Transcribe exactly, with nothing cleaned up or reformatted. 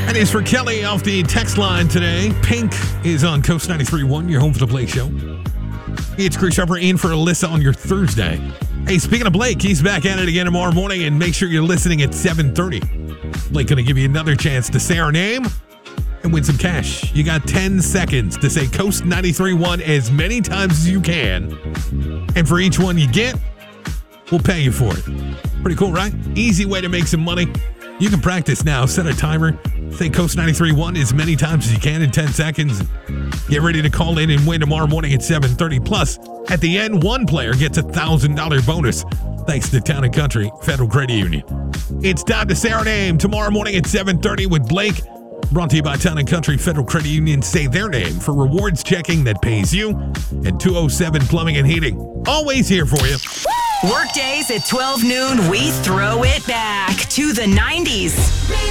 And it's for Kelly off the text line today. Pink is on Coast ninety-three point one, your home for the Blake Show. It's Chris Harper in for Alyssa on your Thursday. Hey, speaking of Blake, he's back at it again tomorrow morning, and make sure you're listening at seven thirty. Blake going to give you another chance to say our name and win some cash. You got ten seconds to say Coast ninety-three point one as many times as you can. And for each one you get, we'll pay you for it. Pretty cool, right? Easy way to make some money. You can practice now. Set a timer. Say Coast ninety-three point one as many times as you can in ten seconds. Get ready to call in and win tomorrow morning at seven thirty. Plus, at the end, one player gets a one thousand dollars bonus thanks to Town and Country Federal Credit Union. It's time to say our name tomorrow morning at seven thirty with Blake. Brought to you by Town and Country Federal Credit Union. Say their name for rewards checking that pays you. And two oh seven Plumbing and Heating. Always here for you. Workdays at twelve noon, we throw it back to the nineties.